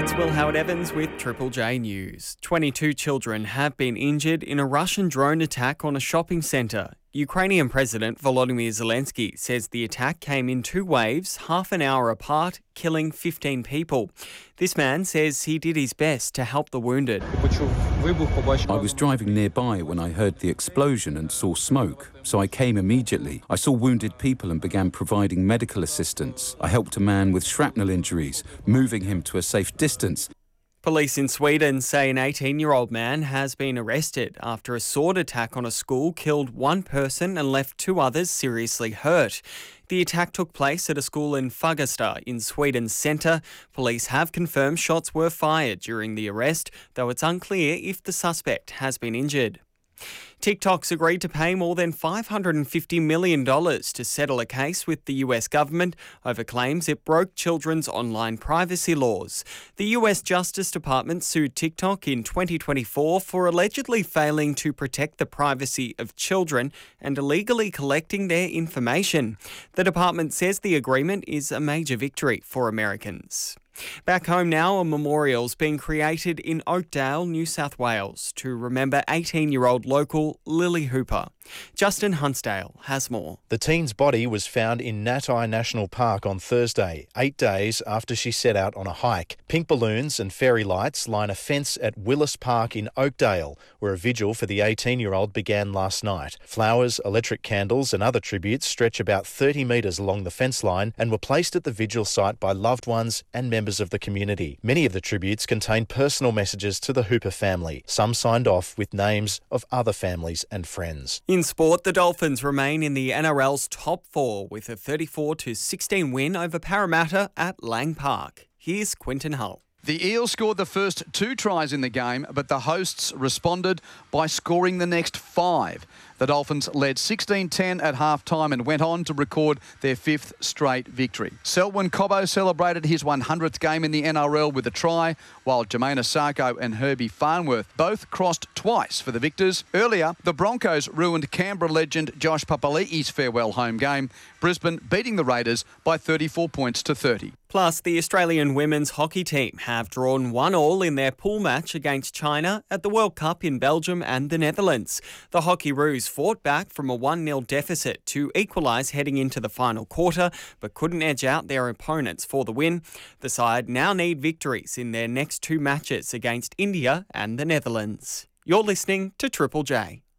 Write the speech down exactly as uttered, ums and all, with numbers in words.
It's Will Howard Evans with Triple J News. twenty-two children have been injured in a Russian drone attack on a shopping centre. Ukrainian President Volodymyr Zelensky says the attack came in two waves, half an hour apart, killing fifteen people. This man says he did his best to help the wounded. I was driving nearby when I heard the explosion and saw smoke, so I came immediately. I saw wounded people and began providing medical assistance. I helped a man with shrapnel injuries, moving him to a safe distance. Police in Sweden say an eighteen-year-old man has been arrested after a sword attack on a school killed one person and left two others seriously hurt. The attack took place at a school in Fagersta in Sweden's centre. Police have confirmed shots were fired during the arrest, though it's unclear if the suspect has been injured. TikTok's agreed to pay more than five hundred fifty million dollars to settle a case with the U S government over claims it broke children's online privacy laws. The U S Justice Department sued TikTok in twenty twenty-four for allegedly failing to protect the privacy of children and illegally collecting their information. The department says the agreement is a major victory for Americans. Back home now, a memorial's been created in Oakdale, New South Wales, to remember eighteen-year-old local Lily Hooper. Justin Hunsdale has more. The teen's body was found in Natai National Park on Thursday, eight days after she set out on a hike. Pink balloons and fairy lights line a fence at Willis Park in Oakdale, where a vigil for the eighteen-year-old began last night. Flowers, electric candles and other tributes stretch about thirty metres along the fence line and were placed at the vigil site by loved ones and members of the community. Many of the tributes contain personal messages to the Hooper family. Some signed off with names of other families and friends. In sport, the Dolphins remain in the N R L's top four with a thirty-four to sixteen win over Parramatta at Lang Park. Here's Quinton Hull. The Eels scored the first two tries in the game, but the hosts responded by scoring the next five. The Dolphins led sixteen ten at half-time and went on to record their fifth straight victory. Selwyn Cobbo celebrated his one hundredth game in the N R L with a try, while Jermaine Asako and Herbie Farnworth both crossed twice for the victors. Earlier, the Broncos ruined Canberra legend Josh Papali'i's farewell home game, Brisbane beating the Raiders by thirty-four points to thirty. Plus, the Australian women's hockey team have drawn one all in their pool match against China at the World Cup in Belgium and the Netherlands. The Hockeyroos fought back from a one nil deficit to equalise heading into the final quarter, but couldn't edge out their opponents for the win. The side now need victories in their next two matches against India and the Netherlands. You're listening to Triple J.